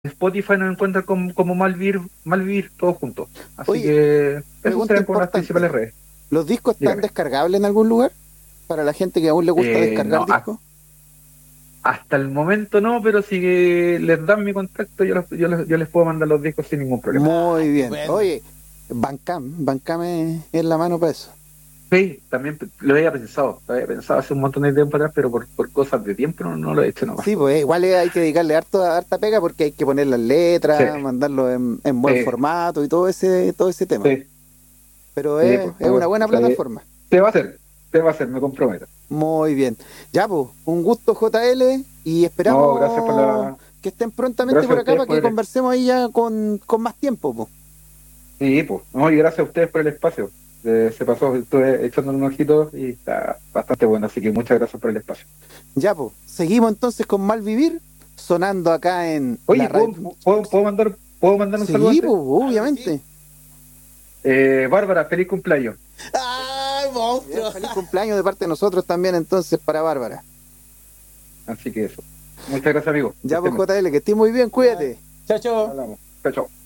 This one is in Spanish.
Spotify nos encuentra como Malvivir todos juntos. Así Oye, que esas pregunta serán como las importante. principales redes. ¿Los discos están Dígame. descargables en algún lugar? Para la gente que aún le gusta descargar No, discos. hasta el momento no, pero si les dan mi contacto, yo les puedo mandar los discos sin ningún problema. Muy bien. Estupendo. Oye, Bandcamp es la mano para eso. Sí, también lo había pensado hace un montón de tiempo atrás, pero por cosas de tiempo no lo he hecho nomás. Sí, pues igual hay que dedicarle harta pega porque hay que poner las Sí, letras, mandarlo en buen sí, formato y todo ese tema. sí, Pero sí, es una o buena sea, plataforma. se va a hacer, se va a hacer, me comprometo. Muy bien. Ya, pues, un gusto JL y No, gracias esperamos que estén prontamente gracias por a acá ustedes para que por conversemos ahí ya con más tiempo, pues. sí, pues, no, y gracias a ustedes por el espacio. Se pasó, estuve echándole un ojito y está bastante bueno, así que muchas gracias por el espacio. Ya, pues, seguimos entonces con Malvivir, sonando acá en la Oye, radio. ¿puedo mandar un saludo Sí, antes? pues, Claro que sí. obviamente. Bárbara, feliz cumpleaños. ¡Ay, Bien, monstruo! feliz cumpleaños de parte de nosotros también entonces para Bárbara. Así que eso. Muchas gracias, amigo. Que Ya, pues, estén bien. JL, que estés muy bien, Ya. cuídate. Chao, chao. Hablamos. Chao, chao.